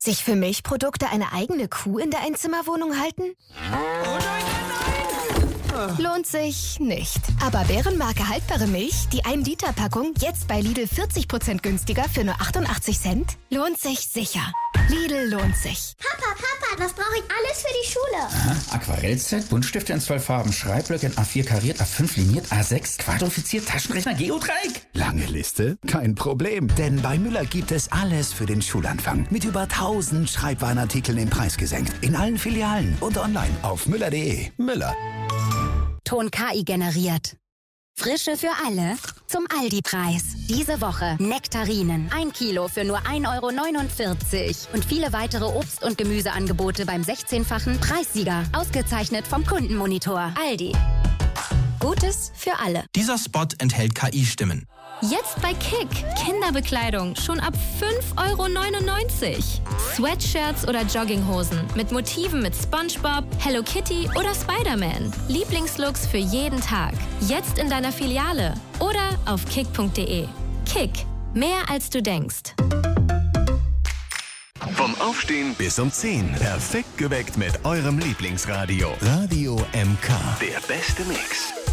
Sich für Milchprodukte eine eigene Kuh in der Einzimmerwohnung halten? Oh nein, nein! Lohnt sich nicht. Aber Bärenmarke haltbare Milch, die 1-Liter-Packung, jetzt bei Lidl 40% günstiger für nur 88 Cent? Lohnt sich sicher. Lidl lohnt sich. Papa, was brauche ich alles für die Schule? Aha, Aquarellset, Buntstifte in 12 Farben, Schreibblöcke in A4 kariert, A5 liniert, A6 quadrifiziert, Taschenrechner, Geodreieck. Lange Liste? Kein Problem, denn bei Müller gibt es alles für den Schulanfang. Mit über 1000 Schreibwarenartikeln den Preis gesenkt. In allen Filialen und online auf müller.de. Müller. Ton KI generiert. Frische für alle zum Aldi-Preis. Diese Woche Nektarinen. 1 Kilo für nur 1,49 €. Und viele weitere Obst- und Gemüseangebote beim 16-fachen Preissieger. Ausgezeichnet vom Kundenmonitor. Aldi. Gutes für alle. Dieser Spot enthält KI-Stimmen. Jetzt bei Kick. Kinderbekleidung schon ab 5,99 €. Sweatshirts oder Jogginghosen mit Motiven mit SpongeBob, Hello Kitty oder Spider-Man. Lieblingslooks für jeden Tag. Jetzt in deiner Filiale oder auf kick.de. Kick. Mehr als du denkst. Vom Aufstehen bis um 10. Perfekt geweckt mit eurem Lieblingsradio. Radio MK. Der beste Mix.